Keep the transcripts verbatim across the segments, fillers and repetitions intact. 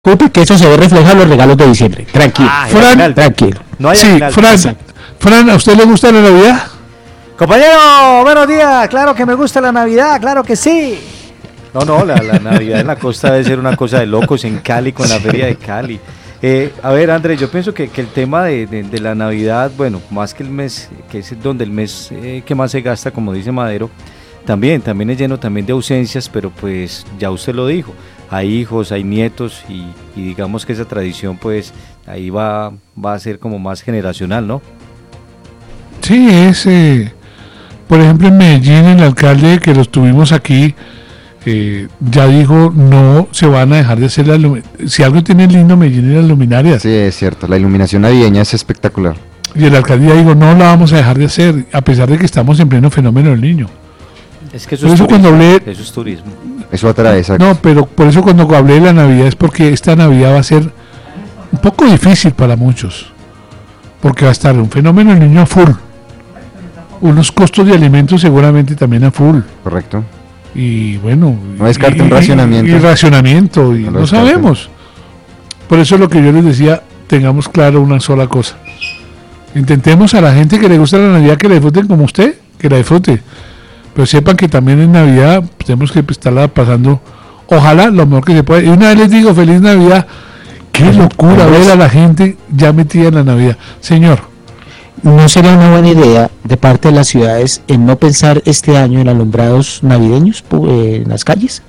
que eso se ve reflejado en los regalos de diciembre. Tranquilo. Ah, Fran, tranquilo. No hay sí, aguinaldo. Fran, Fran, ¿a usted le gusta la Navidad? Compañero, buenos días. Claro que me gusta la Navidad, claro que sí. No, no, la, la Navidad en la costa debe ser una cosa de locos en Cali con la feria de Cali. Eh, a ver, Andrés, yo pienso que, que el tema de, de, de la Navidad, bueno, más que el mes, que es donde el mes eh, que más se gasta, como dice Madero, también, también es lleno también de ausencias, pero pues ya usted lo dijo, hay hijos, hay nietos y, y digamos que esa tradición pues ahí va, va a ser como más generacional, ¿no? Sí, es, eh, por ejemplo, en Medellín, el alcalde que los tuvimos aquí, eh, ya dijo, no se van a dejar de hacer las luminarias. Si algo tiene lindo Medellín es las luminarias. Sí, es cierto, la iluminación navideña es espectacular. Y el alcalde ya dijo, no la vamos a dejar de hacer, a pesar de que estamos en pleno fenómeno del niño. Es que eso, Por es, eso turismo, cuando hablé- eso es turismo. Eso atrae, exacto. No, pero por eso cuando hablé de la Navidad es porque esta Navidad va a ser un poco difícil para muchos. Porque va a estar un fenómeno del niño a full. Unos costos de alimentos seguramente también a full. Correcto. Y bueno, No descarta y- un y- racionamiento. Y, racionamiento, y No no, lo descarta. sabemos. Por eso es lo que yo les decía, tengamos claro una sola cosa. Intentemos a la gente que le gusta la Navidad que la disfruten como usted, que la disfrute. Pero sepan que también en Navidad pues, tenemos que estarla pasando, ojalá lo mejor que se pueda. Y una vez les digo, feliz Navidad. Qué locura ver a la gente ya metida en la Navidad. Señor. ¿No sería una buena idea de parte de las ciudades en no pensar este año en alumbrados navideños pu- eh, en las calles?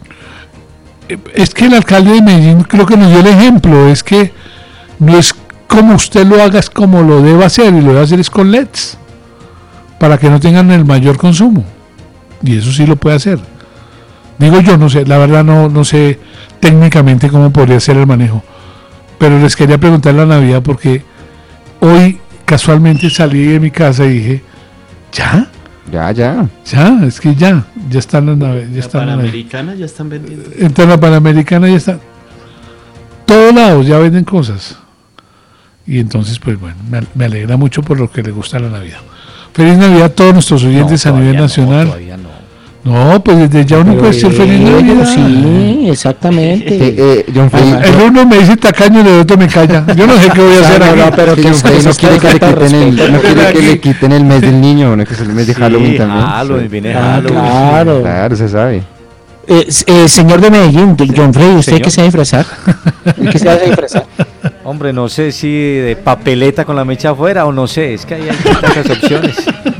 Es que el alcalde de Medellín creo que nos dio el ejemplo, es que no es como usted lo haga, es como lo debe hacer, y lo debe hacer es con L E Ds, para que no tengan el mayor consumo, y eso sí lo puede hacer. Digo yo, no sé, la verdad no, no sé técnicamente cómo podría ser el manejo, pero les quería preguntar la Navidad porque hoy casualmente salí de mi casa y dije, ¿ya? Ya, ya. Ya, es que ya, ya están las naves, ya La están las naves. Panamericana ya están vendiendo. Entonces la Panamericana ya está. Todos lados ya venden cosas. Y entonces, pues bueno, me, me alegra mucho por lo que les gusta la Navidad. Feliz Navidad a todos nuestros oyentes No, a nivel todavía no, nacional. todavía no. No, pues desde ya uno Pero puede decir feliz bueno, Navidad. sí, exactamente. Eh, eh, John Frey, Además, El uno me dice tacaño y el otro me calla. Yo no sé qué voy a hacer No, no, aquí. pero que que John Frey eso no quiere que le falta de quiten el, respeto. no quiere que Aquí. le quiten el mes del niño, no, que es el mes de Halloween Sí, también. Halloween, viene Ah, Halloween. claro. Claro, se sabe. Eh, s- eh, señor de Medellín, de- John Frey, ¿usted Señor. qué se va a disfrazar? ¿Qué se va a disfrazar? Hombre, no sé si de papeleta con la mecha afuera o no sé, es que ahí hay tantas opciones.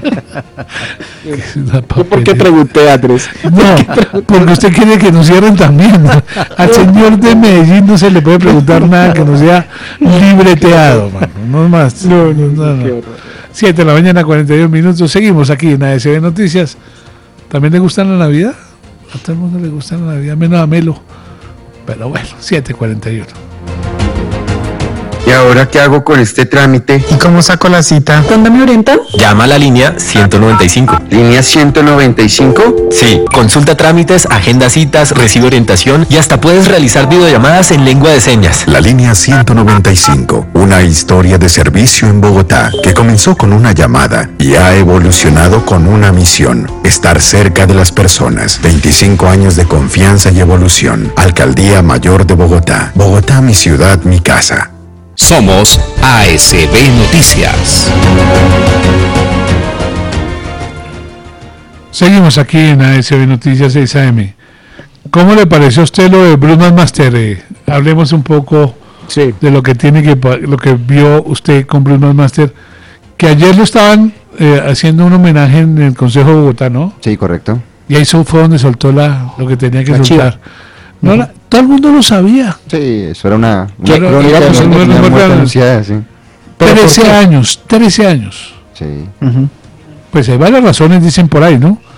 ¿Yo por qué pregunté, Andrés? No, porque usted quiere que nos cierren también. Al señor de Medellín no se le puede preguntar nada que no sea libreteado, mano. No más. No, no, no, no. siete de la mañana, cuarenta y dos minutos. Seguimos aquí en A S B Noticias. ¿También le gusta la Navidad? A todo el mundo le gusta la Navidad, menos a Melo. Pero bueno, siete cuarenta y uno. ¿Y ahora qué hago con este trámite? ¿Y cómo saco la cita? ¿Dónde me orientan? Llama a la línea ciento noventa y cinco. ¿Línea ciento noventa y cinco? Sí, consulta trámites, agenda citas, recibe orientación y hasta puedes realizar videollamadas en lengua de señas. La línea ciento noventa y cinco, una historia de servicio en Bogotá que comenzó con una llamada y ha evolucionado con una misión: estar cerca de las personas. veinticinco años de confianza y evolución. Alcaldía Mayor de Bogotá. Bogotá, mi ciudad, mi casa. Somos A S B Noticias. Seguimos aquí en A S B Noticias seis A M. ¿Cómo le pareció a usted lo de Bruno Master? Eh, hablemos un poco Sí. de lo que tiene que pa- lo que vio usted con Bruno Master, que ayer lo estaban eh, haciendo un homenaje en el Consejo de Bogotá, ¿no? Sí, correcto. Y ahí fue donde soltó la, lo que tenía que La soltar. No, la- todo el mundo lo sabía. Sí, eso era una, una Claro, crónica era de pues, una, no, no, una no, muerte no. anunciada, sí. trece años, trece años. Sí. Ujú. Pues hay varias razones, dicen por ahí, ¿no?